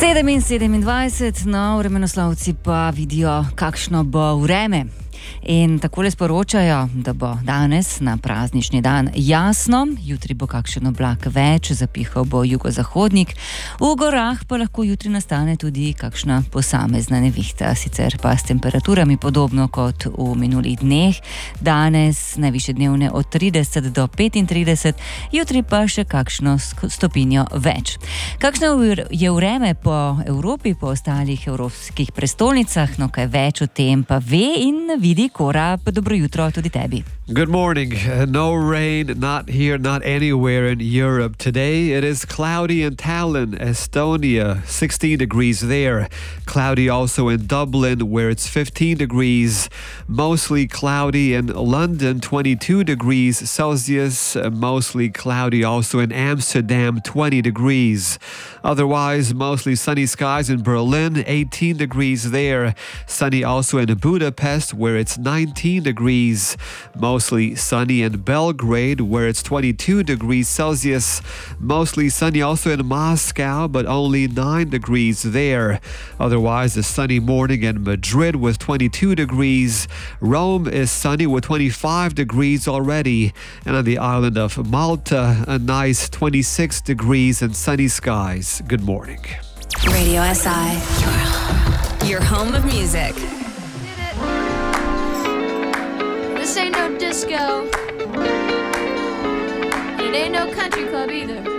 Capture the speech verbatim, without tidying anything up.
sedem in sedemindvajset, no, vremenoslovci pa vidijo, kakšno bo vreme. In takole sporočajo, da bo danes na praznični dan jasno, jutri bo kakšen oblak več, zapihal bo jugozahodnik, v gorah pa lahko jutri nastane tudi kakšna posamezna nevihta, sicer pa s temperaturami podobno kot v minulih dneh, danes najvišje dnevne od trideset do petintrideset, jutri pa še kakšno stopinjo več. Kakšno je vreme po Evropi, po ostalih evropskih prestolnicah, no kaj več o tem pa ve in vidi Kora, pa dobro jutro tudi tebi. Good morning. Uh, no rain, not here, not anywhere in Europe. Today it is cloudy in Tallinn, Estonia, sixteen degrees there. Cloudy also in Dublin, where it's fifteen degrees. Mostly cloudy in London, twenty-two degrees Celsius. Uh, mostly cloudy also in Amsterdam, twenty degrees. Otherwise, mostly sunny skies in Berlin, eighteen degrees there. Sunny also in Budapest, where it's nineteen degrees. Mostly sunny in Belgrade, where it's twenty-two degrees Celsius. Mostly sunny also in Moscow, but only nine degrees there. Otherwise, a sunny morning in Madrid with twenty-two degrees. Rome is sunny with twenty-five degrees already. And on the island of Malta, a nice twenty-six degrees and sunny skies. Good morning. Radio S I, your home of music. This ain't no disco, and it ain't no country club either.